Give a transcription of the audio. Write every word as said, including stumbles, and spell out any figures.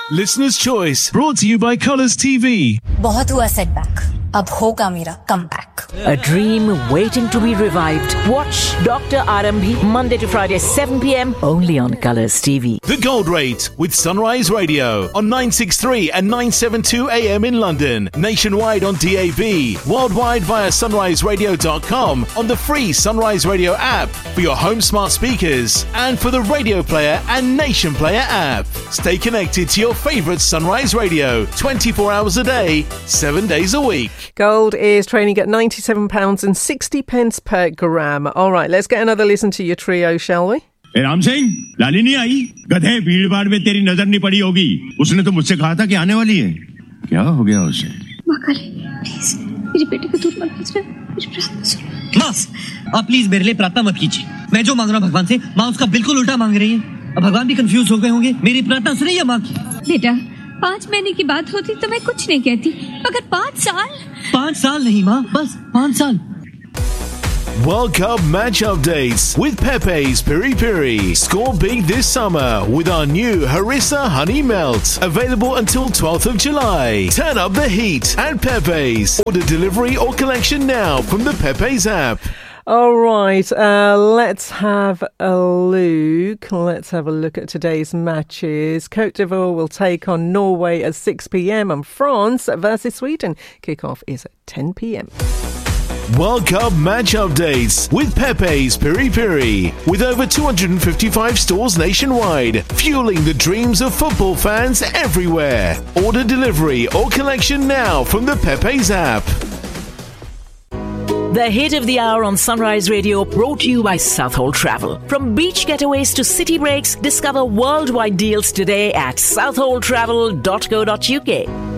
Listener's Choice, brought to you by Colours T V. बहुत हुआ setback. अब होगा मेरा comeback. A dream waiting to be revived. Watch Doctor Arambhi Monday to Friday, seven p.m. only on Colours T V. The Gold Rate with Sunrise Radio on nine sixty-three and nine seventy-two A M in London, nationwide on D A B, worldwide via sunrise radio dot com, on the free Sunrise Radio app for your home smart speakers and for the Radio Player and Nation Player app. Stay connected to your favourite Sunrise Radio twenty-four hours a day, seven days a week. Gold is trading at ninety-seven pounds sixty per gram. All right, let's get another listen to your trio, shall we? ए राम सिंह, लाली नहीं आई? गधे, भीड़ भाड़ में तेरी नजर नहीं पड़ी होगी. उसने तो मुझसे कहा था कि आने वाली है. क्या हो गया उसे? माँ काली, प्लीज मेरी बेटी को दूर मत भेजना. मेरी प्रार्थना सुनो. माँ, आप प्लीज मेरे लिए प्रार्थना मत कीजिए. मैं जो मांग रहा हूँ भगवान से, माँ उसका बिल्कुल उल्टा मांग रही है. अब भगवान भी कंफ्यूज हो गए होंगे. मेरी प्रार्थना सुनिए माँ की. बेटा, पाँच महीने की बात होती तो मैं कुछ नहीं कहती, मगर पाँच साल पाँच साल नहीं माँ, बस पाँच साल. World Cup match updates with Pepe's Piri Piri. Score big this summer with our new Harissa Honey Melt. Available until twelfth of July. Turn up the heat at Pepe's. Order delivery or collection now from the Pepe's app. All right, uh, let's have a look. Let's have a look at today's matches. Côte d'Ivoire will take on Norway at six p.m. and France versus Sweden. Kickoff is at ten p.m. World Cup match updates with Pepe's Piri Piri. With over two hundred fifty-five stores nationwide, fueling the dreams of football fans everywhere. Order delivery or collection now from the Pepe's app. The hit of the hour on Sunrise Radio, brought to you by Southhold Travel. From beach getaways to city breaks, discover worldwide deals today at southhold travel dot co dot uk.